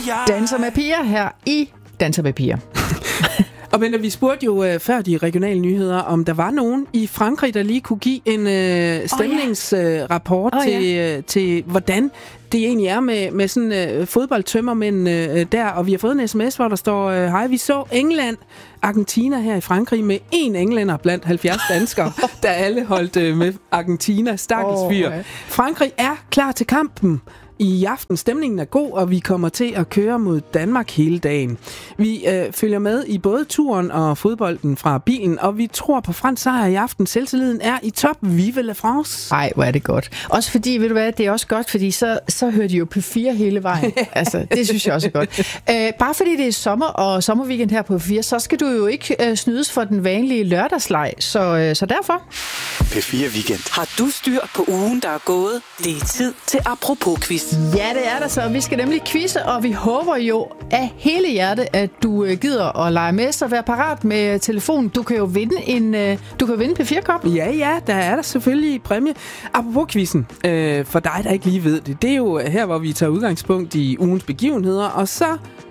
Danser med piger her i Danser med piger. Og men vi spurgte jo før de regionale nyheder, om der var nogen i Frankrig, der lige kunne give en stemningsrapport til, hvordan det egentlig er med sådan fodboldtømmermænd der. Og vi har fået en sms, hvor der står, hej, vi så England, Argentina her i Frankrig med 1 englænder blandt 70 danskere, der alle holdt med Argentina. Stakkels fyr. Frankrig er klar til kampen. I aften stemningen er god, og vi kommer til at køre mod Danmark hele dagen. Vi følger med i både turen og fodbolden fra bilen, og vi tror på fransk sejr i aften. Selvtilliden er i top. Vive la France! Ej, hvor er det godt. Også fordi, ved du hvad, det er også godt, fordi så hører de jo P4 hele vejen. Altså, det synes jeg også er godt. Bare fordi det er sommer og sommerweekend her på P4, så skal du jo ikke snydes for den vanlige lørdagsleg. Så derfor... P4 Weekend. Har du styr på ugen, der er gået? Det er tid til Apropos-quiz. Ja, det er der så. Vi skal nemlig quizze, og vi håber jo af hele hjertet, at du gider at lege med, så vær parat med telefonen. Du kan jo vinde en P4-kop. Ja, der er der selvfølgelig præmie. Apropos quizzen, for dig, der ikke lige ved det, det er jo her, hvor vi tager udgangspunkt i ugens begivenheder, og så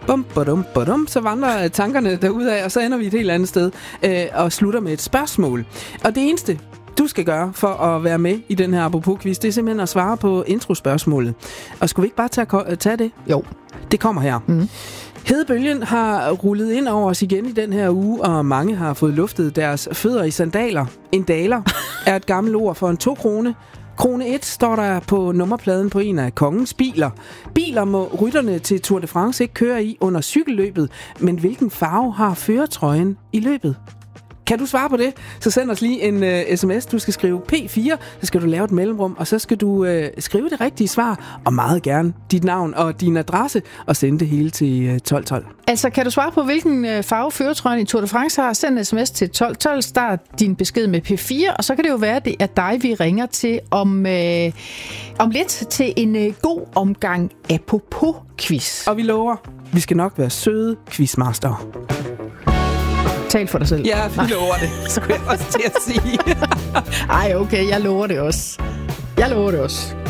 så vandrer tankerne derudad, og så ender vi et helt andet sted og slutter med et spørgsmål. Og det eneste, du skal gøre for at være med i den her Apropos-quiz, det er simpelthen at svare på introspørgsmålet. Og skulle vi ikke bare tage det? Jo. Det kommer her. Hedebølgen har rullet ind over os igen i den her uge, og mange har fået luftet deres fødder i sandaler. En daler er et gammelt ord for en 2 krone. Krone 1 står der på nummerpladen på en af kongens biler. Biler må rytterne til Tour de France ikke køre i under cykelløbet, men hvilken farve har førertrøjen i løbet? Kan du svare på det, så send os lige en sms. Du skal skrive P4, så skal du lave et mellemrum, og så skal du skrive det rigtige svar, og meget gerne dit navn og din adresse, og sende det hele til 1212. Altså, kan du svare på, hvilken farve førertrøjen i Tour de France har? Send en sms til 1212, start din besked med P4, og så kan det jo være, at det er dig, vi ringer til om lidt til en god omgang Apropos-quiz. Og vi lover, vi skal nok være søde quizmaster. Tal for dig selv. Ja, vi lover det, skulle jeg også til at sige. Ej, okay, jeg lover det også.